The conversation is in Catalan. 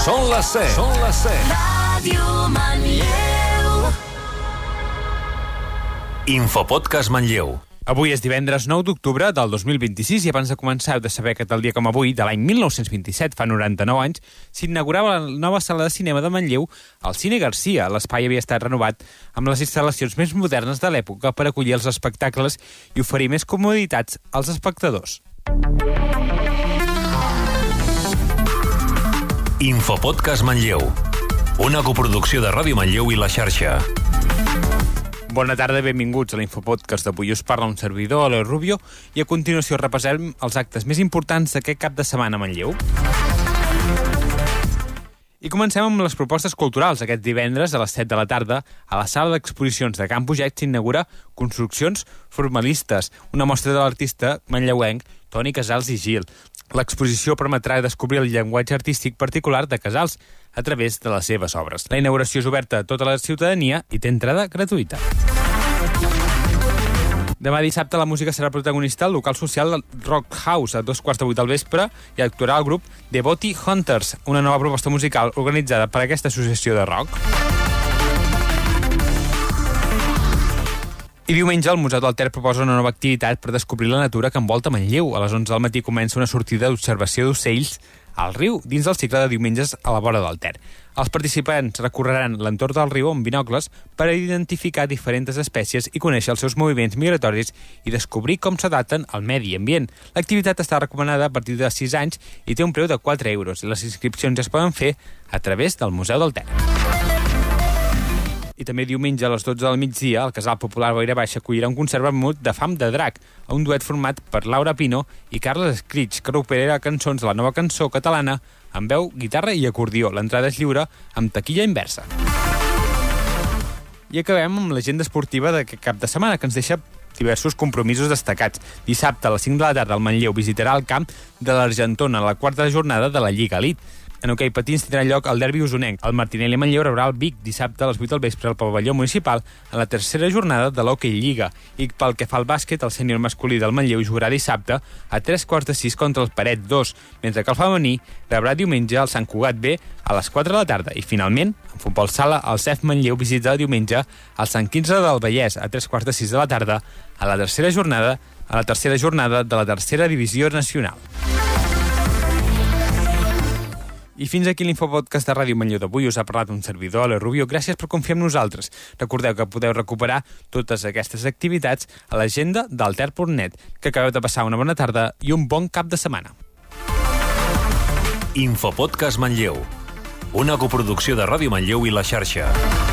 Són les 7. Ràdio Manlleu. Infopodcast Manlleu. Avui és divendres 9 d'octubre del 2026 i abans de començar heu de saber que tal dia com avui, de l'any 1927, fa 99 anys, s'inaugurava la nova sala de cinema de Manlleu, el Cine Garcia. L'espai havia estat renovat amb les instal·lacions més modernes de l'època per acollir els espectacles i oferir més comoditats als espectadors. Infopodcast Manlleu. Una coproducció de Ràdio Manlleu i La Xarxa. Bona tarda, benvinguts a l'Infopodcast d'avui. Us parla un servidor, Eloi Rubio, i a continuació repassem els actes més importants d'aquest cap de setmana a Manlleu. I comencem amb les propostes culturals. Aquest divendres, a les 7 de la tarda, a la sala d'exposicions de Can Puget s'inaugura Construccions Formalistes, una mostra de l'artista manlleuenc Toni Casals i Gil. L'exposició permetrà descobrir el llenguatge artístic particular de Casals a través de les seves obres. La inauguració és oberta a tota la ciutadania i té entrada gratuïta. Demà dissabte la música serà protagonista al local social Rock House a 7:15 del vespre i actuarà el grup Devotee Hunters, una nova proposta musical organitzada per aquesta associació de rock. I diumenge el Museu del Ter proposa una nova activitat per descobrir la natura que envolta Manlleu. A les 11 del matí comença una sortida d'observació d'ocells al riu, dins del cicle de diumenges a la vora del Ter. Els participants recorreran l'entorn del riu amb binocles per identificar diferents espècies i conèixer els seus moviments migratoris i descobrir com s'adapten al medi ambient. L'activitat està recomanada a partir de 6 anys i té un preu de 4 euros. Les inscripcions es poden fer a través del Museu del Ter. I també diumenge a les 12 del migdia, el Casal Popular Boira Baixa acollirà un concert vermut de Fam de Drac, un duet format per Laura Pino i Carles Escrig, que recupera cançons de la nova cançó catalana amb veu, guitarra i acordió. L'entrada és lliure amb taquilla inversa. I acabem amb l'agenda esportiva d'aquest cap de setmana, que ens deixa diversos compromisos destacats. Dissabte a les 5 de la tarda el Manlleu visitarà el camp de l'Argentona a la quarta jornada de la Lliga Elite. En hoquei patins tindrà lloc el derbi usonenc. El Martinelli Manlleu rebrà el Vic dissabte a les 8 del vespre al pavelló municipal en la tercera jornada de l'Hockey Lliga. I pel que fa al bàsquet, el sènior masculí del Manlleu jugarà dissabte a 3:15 contra el Paret 2, mentre que el femení rebrà diumenge el Sant Cugat B a les 4 de la tarda. I finalment, en futbol sala, el CEF Manlleu visita diumenge el Sant Quirze del Vallès a 3:15 de la tarda a la tercera jornada de la tercera divisió nacional. I fins aquí l'Infopodcast de Ràdio Manlleu d'avui. Us ha parlat un servidor, Eloi Rubio. Gràcies per confiar en nosaltres. Recordeu que podeu recuperar totes aquestes activitats a l'agenda del ter.net. Que acabeu de passar una bona tarda i un bon cap de setmana. Infopodcast Manlleu. Una coproducció de Ràdio Manlleu i La Xarxa.